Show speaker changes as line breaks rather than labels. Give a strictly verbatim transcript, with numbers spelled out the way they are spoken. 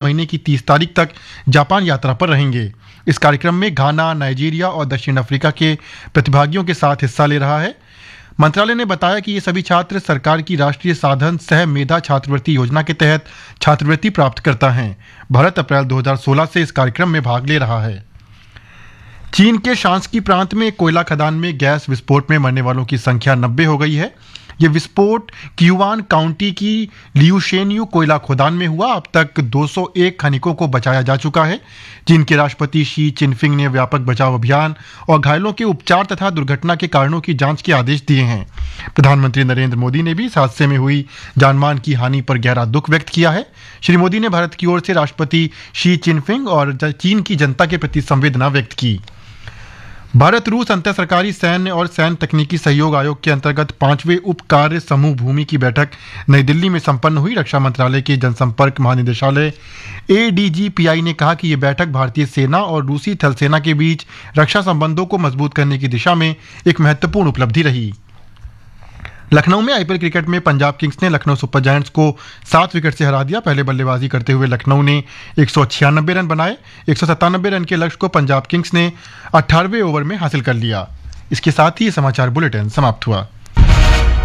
महीने की तीस तारीख तक जापान यात्रा पर रहेंगे। इस कार्यक्रम में घाना, नाइजीरिया और दक्षिण अफ्रीका के प्रतिभागियों के साथ हिस्सा ले रहा है। मंत्रालय ने बताया कि ये सभी छात्र सरकार की राष्ट्रीय साधन सह मेधा छात्रवृत्ति योजना के तहत छात्रवृत्ति प्राप्त करता है। भारत अप्रैल दो हज़ार सोलह से इस कार्यक्रम में भाग ले रहा है। चीन के शांस्की प्रांत में कोयला खदान में गैस विस्फोट में मरने वालों की संख्या नब्बे हो गई है। ये विस्फोट क्यूआन काउंटी की लियूशेन्यू कोयला खदान में हुआ। अब तक दो सौ एक खनिकों को बचाया जा चुका है। चीन के राष्ट्रपति शी चिनफिंग ने व्यापक बचाव अभियान और घायलों के उपचार तथा दुर्घटना के कारणों की जांच के आदेश दिए हैं। प्रधानमंत्री नरेंद्र मोदी ने भी इस हादसे में हुई जानमाल की हानि पर गहरा दुख व्यक्त किया है। श्री मोदी ने भारत की ओर से राष्ट्रपति शी चिनफिंग और चीन की जनता के प्रति संवेदना व्यक्त की। भारत रूस अंतर सरकारी सैन्य और सैन्य तकनीकी सहयोग आयोग के अंतर्गत पांचवें उप कार्य समूह भूमि की बैठक नई दिल्ली में संपन्न हुई। रक्षा मंत्रालय के जनसंपर्क महानिदेशालय A D G P I ने कहा कि यह बैठक भारतीय सेना और रूसी थल सेना के बीच रक्षा संबंधों को मजबूत करने की दिशा में एक महत्वपूर्ण उपलब्धि रही। लखनऊ में आईपीएल क्रिकेट में पंजाब किंग्स ने लखनऊ सुपर जायंट्स को सात विकेट से हरा दिया। पहले बल्लेबाजी करते हुए लखनऊ ने एक सौ छियानबे रन बनाए। एक सौ सत्तानबे रन के लक्ष्य को पंजाब किंग्स ने अठारहवें ओवर में हासिल कर लिया। इसके साथ ही समाचार बुलेटिन समाप्त हुआ।